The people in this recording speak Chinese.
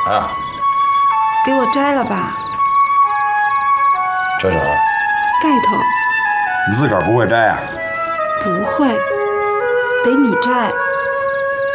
啊， 给我摘了吧。 这是盖头。 你自个儿不会摘啊？ 不会，得你摘。